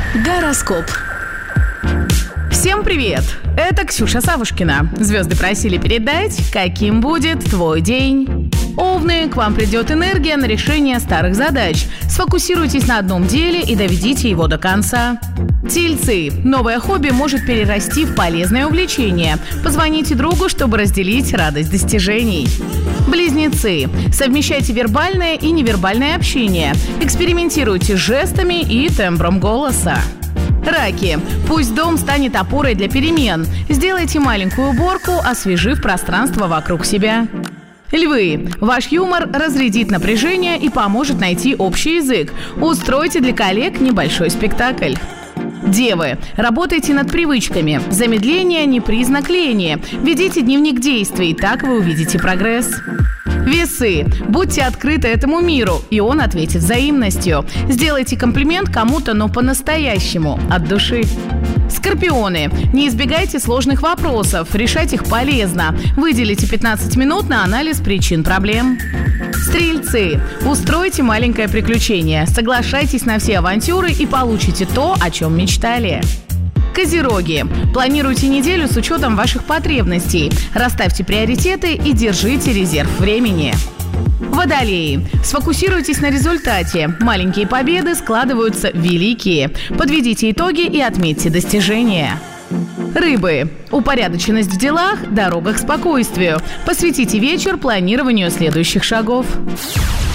Гороскоп. Всем привет! Это Ксюша Савушкина. Звезды просили передать, каким будет твой день. Овны, к вам придет энергия на решение старых задач. Сфокусируйтесь на одном деле и доведите его до конца. Тельцы. Новое хобби может перерасти в полезное увлечение. Позвоните другу, чтобы разделить радость достижений. Близнецы. Совмещайте вербальное и невербальное общение. Экспериментируйте с жестами и тембром голоса. Раки. Пусть дом станет опорой для перемен. Сделайте маленькую уборку, освежив пространство вокруг себя. Львы. Ваш юмор разрядит напряжение и поможет найти общий язык. Устройте для коллег небольшой спектакль. Девы. Работайте над привычками. Замедление не признак лени. Ведите дневник действий, так вы увидите прогресс. Весы. Будьте открыты этому миру, и он ответит взаимностью. Сделайте комплимент кому-то, но по-настоящему, от души. Скорпионы. Не избегайте сложных вопросов, решать их полезно. Выделите 15 минут на анализ причин проблем. Стрельцы. Устройте маленькое приключение. Соглашайтесь на все авантюры и получите то, о чем мечтали. Козероги. Планируйте неделю с учетом ваших потребностей. Расставьте приоритеты и держите резерв времени. Водолеи. Сфокусируйтесь на результате. Маленькие победы складываются в великие. Подведите итоги и отметьте достижения. Рыбы. Упорядоченность в делах – дорога к спокойствию. Посвятите вечер планированию следующих шагов.